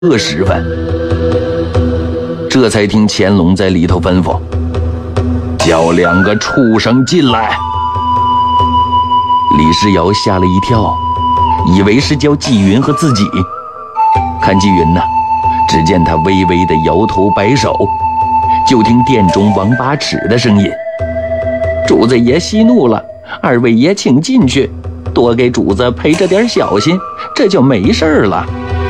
时分，这才听乾隆在里头吩咐，叫2个畜生进来。李世尧吓了一跳，以为是叫纪云和自己。看纪云呢，只见他微微的摇头摆手，就听殿中王八尺的声音：“主子爷息怒了，2位爷请进去，多给主子陪着点小心，这就没事了。”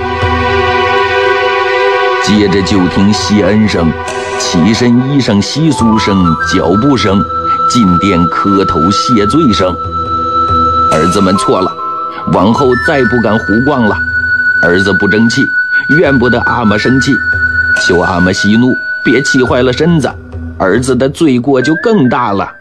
接着就听谢恩声、起身衣裳窸窣声、脚步声、进殿磕头谢罪声。儿子们错了，往后再不敢胡逛了。儿子不争气，怨不得阿玛生气，求阿玛息怒，别气坏了身子，儿子的罪过就更大了。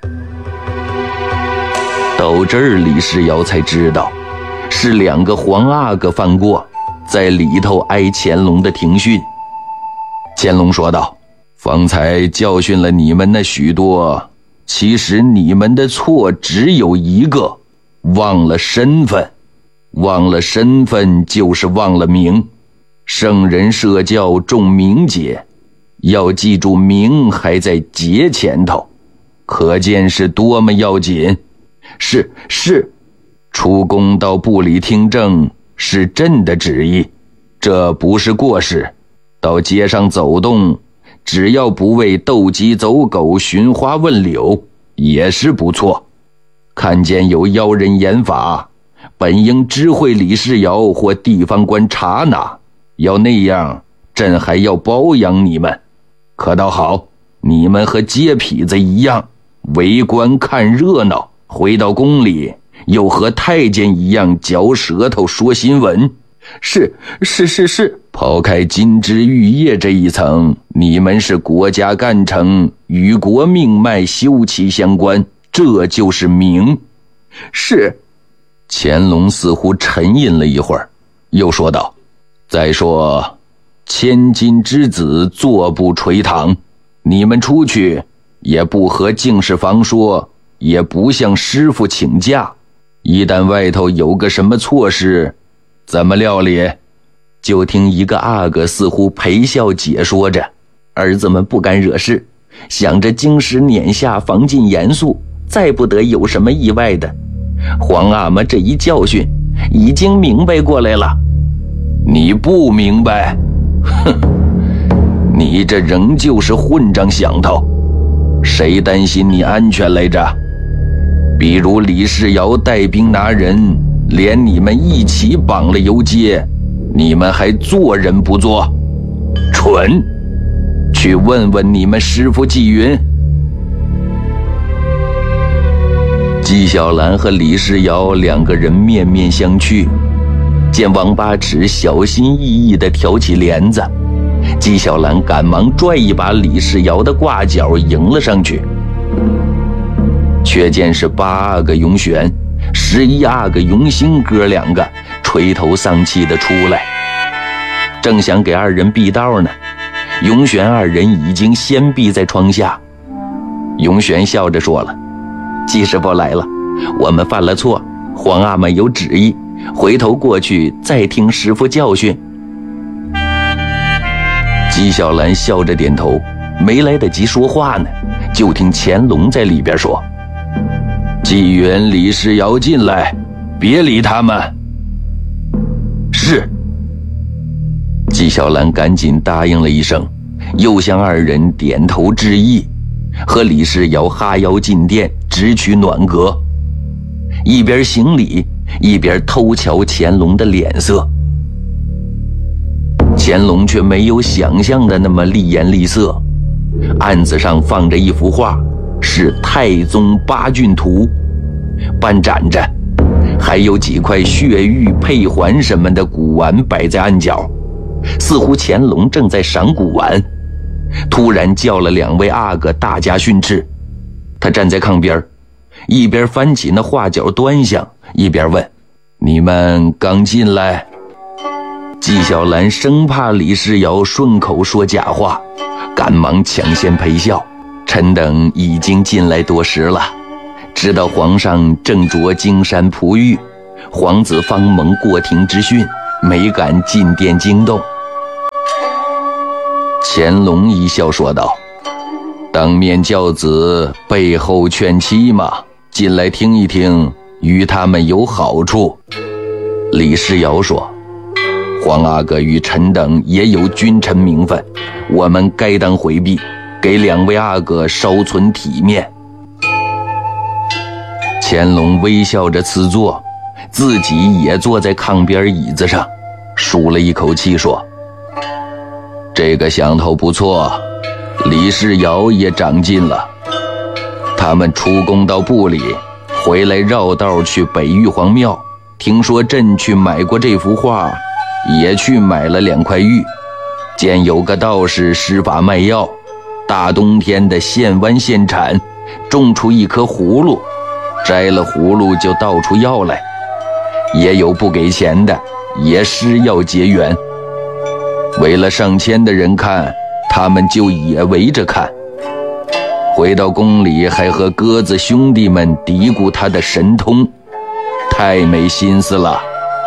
到这儿，李世尧才知道是2个黄阿哥犯过，在里头挨乾隆的庭训。乾隆说道：“方才教训了你们那许多，其实你们的错只有一个，忘了身份。忘了身份就是忘了名。圣人设教重名节，要记住名还在节前头，可见是多么要紧。是，出宫到部里听政是朕的旨意，这不是过失。到街上走动，只要不为斗鸡走狗、寻花问柳，也是不错。看见有妖人言法，本应知会李世尧或地方官查拿，要那样，朕还要包养你们。可倒好，你们和街痞子一样，围观看热闹，回到宫里又和太监一样嚼舌头说新闻。是，抛开金枝玉叶这一层，你们是国家干成，与国命脉休戚相关，这就是名。是。乾隆似乎沉吟了一会儿，又说道：“再说，千金之子坐不垂堂，你们出去也不和敬事房说，也不向师傅请假，一旦外头有个什么错事，怎么料理？”就听一个阿哥似乎陪笑解说着：“儿子们不敢惹事，想着经师撵下，防禁严肃，再不得有什么意外的。皇阿玛这一教训，已经明白过来了。”“你不明白？哼，你这仍旧是混账响头。谁担心你安全来着？比如李世尧带兵拿人，连你们一起绑了游街，你们还做人不做？蠢！去问问你们师傅纪云。”纪晓岚和李世尧2个人面面相觑，见王八尺小心翼翼地挑起帘子，纪晓岚赶忙拽一把李世尧的挂角迎了上去。却见是8阿哥永选、11阿哥永兴哥2个垂头丧气地出来，正想给2人避道呢，永选2人已经先避在窗下。永选笑着说了：“纪师傅来了，我们犯了错，皇阿玛有旨意，回头过去再听师傅教训。”纪晓岚笑着点头，没来得及说话呢，就听乾隆在里边说：“纪云、李世尧进来，别理他们。”是。纪晓岚赶紧答应了一声，又向2人点头致意，和李世尧哈腰进殿，直取暖阁，一边行礼一边偷瞧乾隆的脸色。乾隆却没有想象的那么厉颜厉色，案子上放着一幅画，是《太宗八骏图》，半展着，还有几块血玉佩环什么的古玩摆在案角，似乎乾隆正在赏古玩。突然叫了2位阿哥大加训斥，他站在炕边，一边翻起那画角端详，一边问：“你们刚进来？”纪晓岚生怕李世尧顺口说假话，赶忙抢先陪笑：“臣等已经进来多时了，知道皇上正着金山璞玉，皇子方蒙过庭之训，没敢进殿惊动。 乾隆一笑说道：“当面教子，背后劝妻嘛，进来听一听，与他们有好处。”李世尧说：“黄阿哥与臣等也有君臣名分，我们该当回避，给两位阿哥稍存体面。”乾隆微笑着赐座，自己也坐在炕边椅子上，舒了一口气说：“这个想头不错，李世尧也长进了。他们出宫到部里，回来绕道去北玉皇庙，听说朕去买过这幅画，也去买了2块玉，见有个道士施法卖药，大冬天的现剜现产，种出一颗葫芦，摘了葫芦就倒出药来，也有不给钱的，也施药结缘。为了上千的人看，他们就也围着看。回到宫里还和鸽子兄弟们嘀咕他的神通，太没心思了。”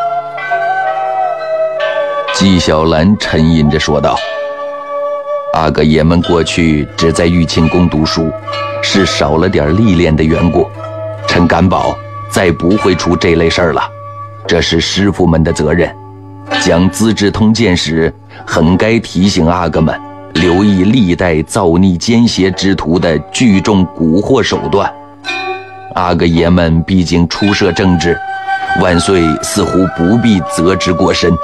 纪晓岚沉吟着说道：“阿哥爷们过去只在玉清宫读书，是少了点历练的缘故，臣敢保再不会出这类事儿了。这是师傅们的责任。讲《资治通鉴》时，很该提醒阿哥们留意历代造逆奸邪之徒的聚众蛊惑手段。阿哥爷们毕竟出涉政治，万岁似乎不必责之过深。”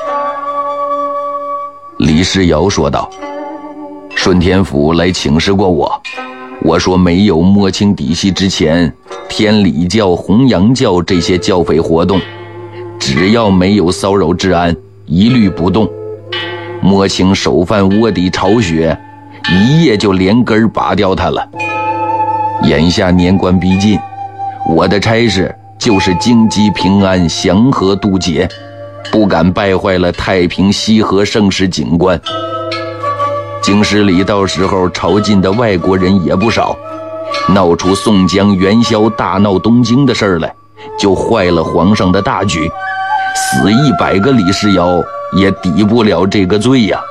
李世尧说道：“顺天府来请示过我说没有摸清底细之前，天理教、弘扬教这些教匪活动，只要没有骚扰治安，一律不动。摸清首犯卧底巢穴，一夜就连根拔掉他了。眼下年关逼近，我的差事就是京畿平安，祥和渡劫，不敢败坏了太平西和盛世景观。京师里到时候朝觐的外国人也不少，闹出宋江元宵大闹东京的事儿来，就坏了皇上的大局，死100个李世尧也抵不了这个罪呀。”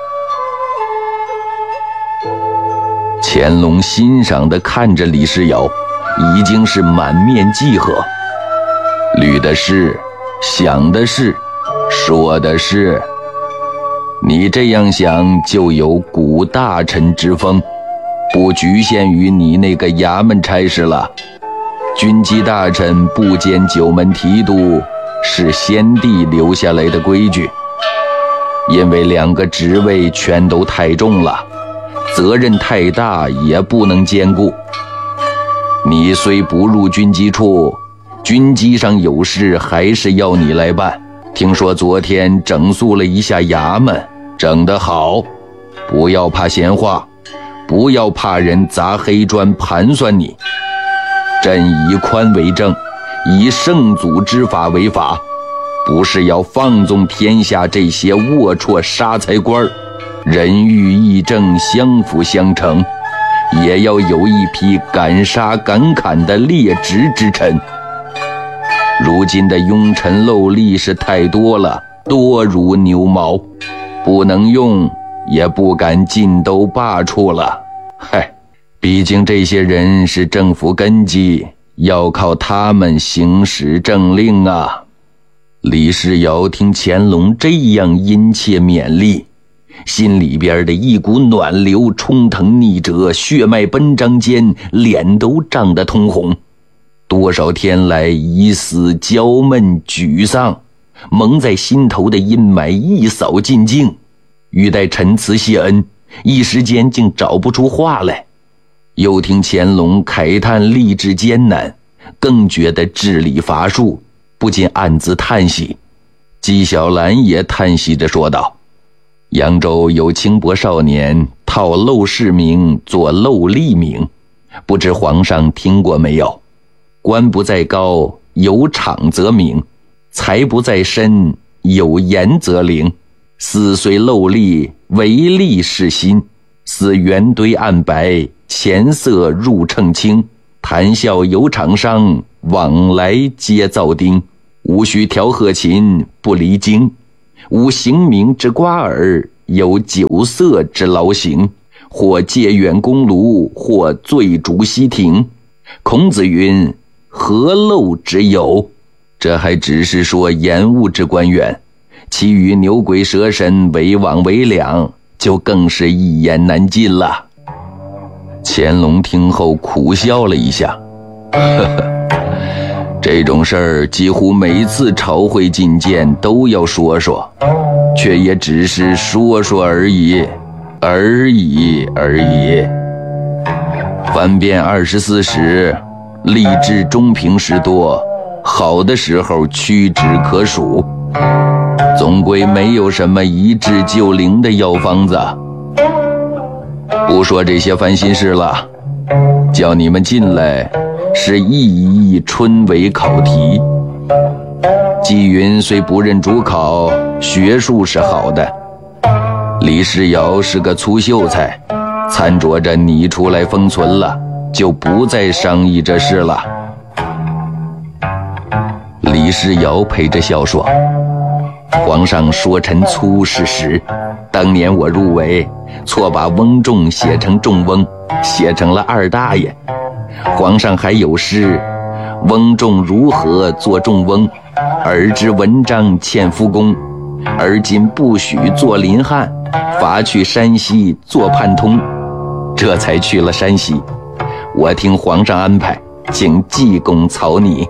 乾隆欣赏地看着李世尧，已经是满面记贺，虑的是，想的是，说的是。你这样想就有古大臣之风，不局限于你那个衙门差事了。军机大臣不兼9门提督，是先帝留下来的规矩，因为2个职位全都太重了，责任太大，也不能兼顾。你虽不入军机处，军机上有事还是要你来办。听说昨天整肃了一下衙门，整得好，不要怕闲话，不要怕人砸黑砖盘算你。朕以宽为正，以圣祖之法为法，不是要放纵天下这些龌龊杀财官，人欲义正相辅相成，也要有一批敢杀敢砍的劣质之臣。如今的庸臣陋吏是太多了，多如牛毛，不能用，也不敢尽都罢黜了。嗨，毕竟这些人是政府根基，要靠他们行使政令啊。李世尧听乾隆这样殷切勉励，心里边的一股暖流冲腾逆折，血脉奔张间，脸都涨得通红。多少天来一丝焦闷沮丧，蒙在心头的阴霾一扫尽净，欲待陈词谢恩，一时间竟找不出话来。又听乾隆慨叹吏治艰难，更觉得治理乏术，不禁暗自叹息。纪晓岚也叹息着说道：“扬州有轻薄少年套陋室名做陋吏名，不知皇上听过没有？官不在高，有场则名；财不在身，有言则灵。似虽陋吏，唯利是心。似圆堆暗白，钱色入秤清。谈笑有场商，往来皆造丁。无需调鹤琴，不离京。无刑名之瓜耳，有酒色之劳形。 或借远公炉，或醉逐西庭。孔子云：何陋之有？这还只是说延误之官员，其余牛鬼蛇神、为王为两，就更是一言难尽了。乾隆听后苦笑了一下，呵呵，这种事儿几乎每次朝会觐见都要说说，却也只是说说而已。翻遍24史，吏治中平时多，好的时候屈指可数，总归没有什么一治就灵的药方子。不说这些烦心事了，叫你们进来是一春闱考题。纪云虽不任主考，学术是好的，李世尧是个粗秀才，参着着你出来封存了，就不再商议这事了。李世尧陪着笑说：皇上说臣粗事实，当年我入围，错把翁仲写成仲翁，写成了二大爷。皇上还有诗：翁仲如何做仲翁？儿之文章欠夫功，而今不许做临汉，罚去山西做判通。这才去了山西，我听皇上安排，请济公草拟。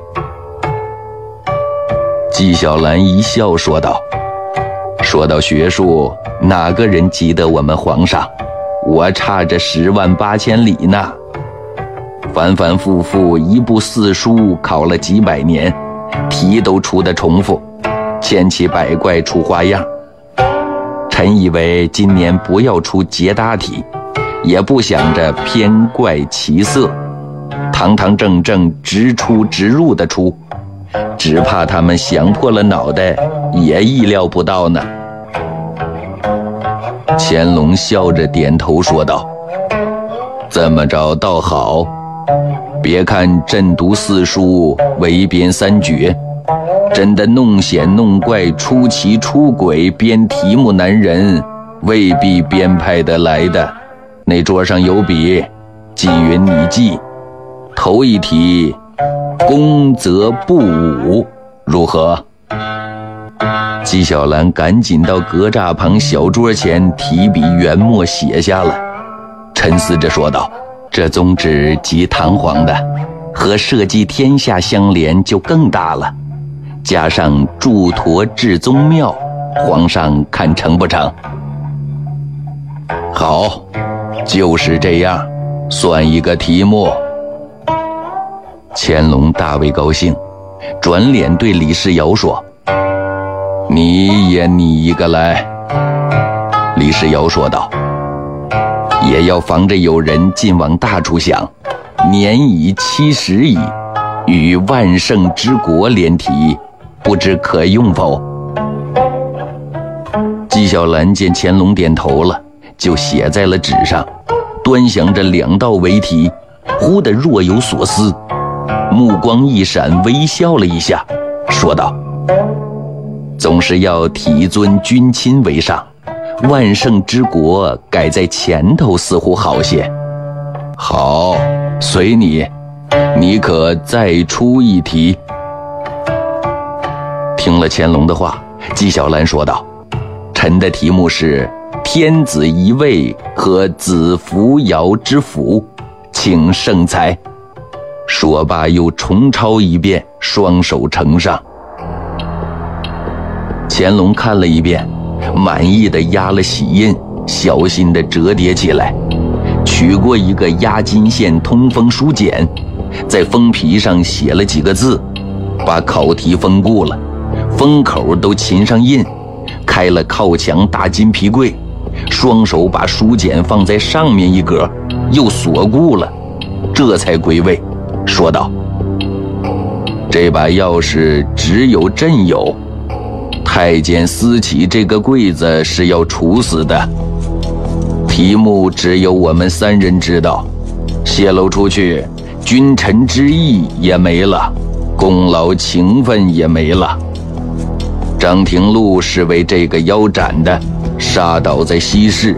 纪晓岚一笑说道：说到学术，哪个人及得我们皇上？我差着108000里呢。反反复复一部四书考了几百年，题都出得重复，千奇百怪出花样。臣以为今年不要出捷答题，也不想着偏怪奇色，堂堂正正直出直入的出，只怕他们想破了脑袋也意料不到呢。乾隆笑着点头说道：这么着倒好，别看朕读四书围编三绝，真的弄显弄怪出奇出轨编题目难人，未必编派得来的。那桌上有笔，纪云你记，头一题公则不武，如何？纪晓岚赶紧到阁栅旁小桌前提笔原墨写下了，沉思着说道：这宗旨极堂皇的，和社稷天下相连就更大了，加上柱陀至宗庙，皇上看成不成？好，就是这样，算一个题目。乾隆大为高兴，转脸对李世尧说：你也拟一个来。李世尧说道：也要防着有人尽往大处想，年已70矣，与万圣之国连题，不知可用否？纪晓岚见乾隆点头了，就写在了纸上，端详着2道为题，忽地若有所思，目光一闪，微笑了一下，说道：总是要体尊君亲为上，万圣之国改在前头似乎好些。好，随你，你可再出一题。听了乾隆的话，纪晓岚说道：臣的题目是天子一位和子扶摇之辅，请圣裁。说罢又重抄一遍，双手呈上。乾隆看了一遍，满意的压了玺印，小心的折叠起来，取过一个压金线通风书简，在封皮上写了几个字，把考题封固了，封口都擒上印，开了靠墙大金皮柜，双手把书简放在上面一格，又锁固了，这才归位，说道：这把钥匙只有朕有，太监私起这个柜子是要处死的，题目只有我们3人知道，泄露出去，君臣之义也没了，功劳情分也没了。张廷禄是为这个腰斩的，杀倒在西市，